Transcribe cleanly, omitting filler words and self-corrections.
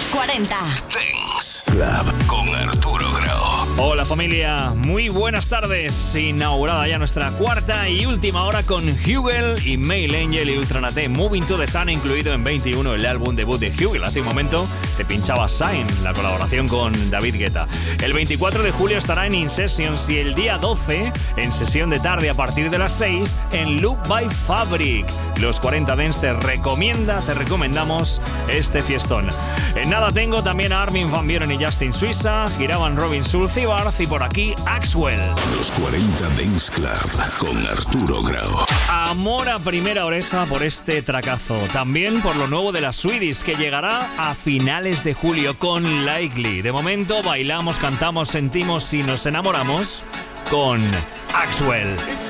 Los 40 Dance Club con Arturo Grau. Hola familia, muy buenas tardes. Inaugurada ya nuestra cuarta y última hora con Hugel y Male Angel y Ultranate. Moving to the Sun, incluido en 21, el álbum debut de Hugel. Hace un momento te pinchaba Sign, la colaboración con David Guetta. El 24 de julio estará en In Sessions y el día 12 en sesión de tarde a partir de las 6 en Look by Fabric. Los 40 Dance te recomendamos este fiestón. En nada tengo también a Armin van Buuren y Justin Suissa, giraban Robin Schulz y Barth y por aquí Axwell. Los 40 Dance Club con Arturo Grau. Amor a primera oreja por este tracazo. También por lo nuevo de las Swedish que llegará a finales de julio con Likely. De momento bailamos, cantamos, sentimos y nos enamoramos con Axwell.